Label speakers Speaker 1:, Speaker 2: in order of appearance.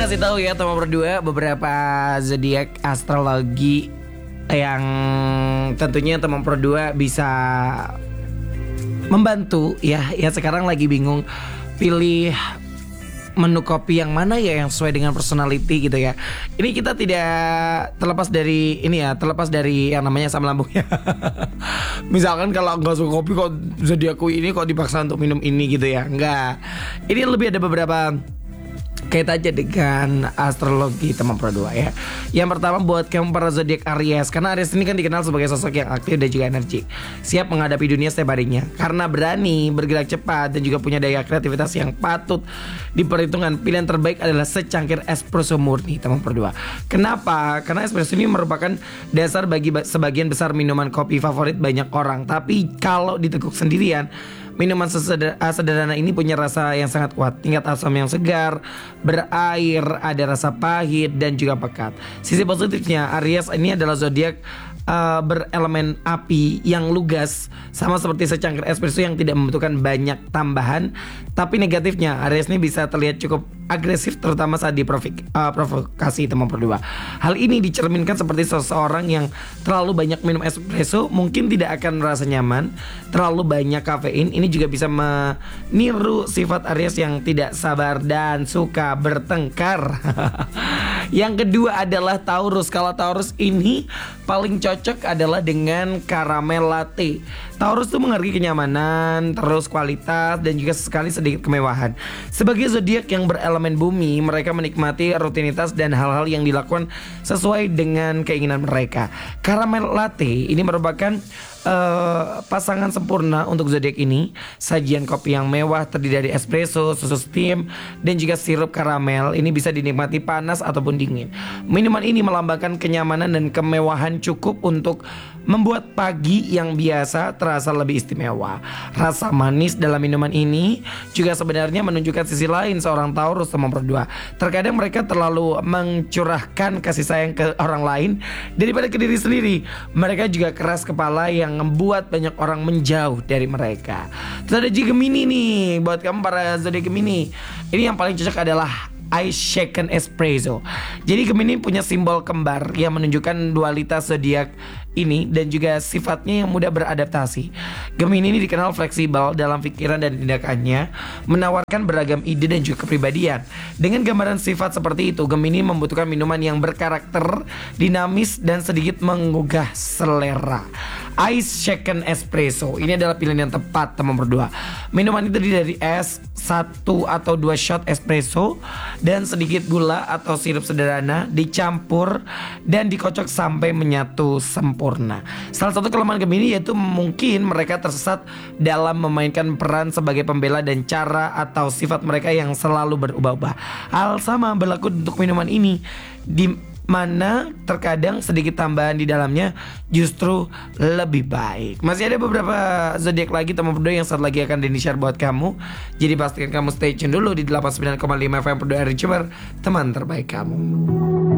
Speaker 1: kasih tahu ya teman berdua beberapa zodiak astrologi yang tentunya teman berdua bisa membantu ya. Ya sekarang lagi bingung pilih menu kopi yang mana ya yang sesuai dengan personality gitu ya. Ini kita tidak terlepas dari ini ya, terlepas dari yang namanya asam lambung ya. Misalkan kalau nggak suka kopi kok zodiakku ini kok dipaksa untuk minum ini gitu ya. Enggak. Ini lebih ada beberapa kait aja dengan astrologi teman berdua ya. Yang pertama buat kamu para zodiak Aries, karena Aries ini kan dikenal sebagai sosok yang aktif dan juga energi, siap menghadapi dunia setiap harinya. Karena berani, bergerak cepat dan juga punya daya kreativitas yang patut diperhitungkan. Pilihan terbaik adalah secangkir espresso murni teman berdua. Kenapa? Karena espresso ini merupakan dasar bagi sebagian besar minuman kopi favorit banyak orang. Tapi kalau diteguk sendirian, minuman sederhana ini punya rasa yang sangat kuat, tingkat asam yang segar, berair, ada rasa pahit dan juga pekat. Sisi positifnya, Aries ini adalah zodiak berelemen api yang lugas, sama seperti secangkir espresso yang tidak membutuhkan banyak tambahan. Tapi negatifnya, Aries ini bisa terlihat cukup agresif terutama saat diprovokasi teman berdua. Hal ini dicerminkan seperti seseorang yang terlalu banyak minum espresso mungkin tidak akan merasa nyaman. Terlalu banyak kafein ini juga bisa meniru sifat Aries yang tidak sabar dan suka bertengkar. Yang kedua adalah Taurus. Kalau Taurus ini paling cocok adalah dengan caramel latte. Taurus tuh menghargai kenyamanan, terus kualitas dan juga sekali sedikit kemewahan. Sebagai zodiak yang berelemen bumi, mereka menikmati rutinitas dan hal-hal yang dilakukan sesuai dengan keinginan mereka. Caramel latte ini merupakan pasangan sempurna untuk zodiak ini. Sajian kopi yang mewah terdiri dari espresso, susu steam dan juga sirup karamel. Ini bisa dinikmati panas ataupun dingin. Minuman ini melambangkan kenyamanan dan kemewahan, cukup untuk membuat pagi yang biasa terasa lebih istimewa. Rasa manis dalam minuman ini juga sebenarnya menunjukkan sisi lain seorang Taurus teman berdua. Terkadang mereka terlalu mencurahkan kasih sayang ke orang lain daripada ke diri sendiri. Mereka juga keras kepala yang membuat banyak orang menjauh dari mereka. Terus ada Gemini nih, buat kamu para zodiak Gemini. Ini yang paling cocok adalah Ice Shaken Espresso. Jadi Gemini punya simbol kembar yang menunjukkan dualitas zodiak ini dan juga sifatnya yang mudah beradaptasi. Gemini ini dikenal fleksibel dalam pikiran dan tindakannya, menawarkan beragam ide dan juga kepribadian. Dengan gambaran sifat seperti itu, Gemini membutuhkan minuman yang berkarakter, dinamis dan sedikit menggugah selera. Ice Shaken Espresso ini adalah pilihan yang tepat teman berdua. Minuman itu terdiri dari es, 1 atau 2 shot espresso dan sedikit gula atau sirup sederhana, dicampur dan dikocok sampai menyatu sempurna. Salah satu kelemahan Gemini yaitu mungkin mereka tersesat dalam memainkan peran sebagai pembela dan cara atau sifat mereka yang selalu berubah-ubah. Hal sama berlaku untuk minuman ini, di mana terkadang sedikit tambahan di dalamnya justru lebih baik. Masih ada beberapa zodiak lagi teman berdua yang saat lagi akan di-share buat kamu. Jadi pastikan kamu stay tune dulu di 89,5 FM Perdua Ricemer, teman terbaik kamu.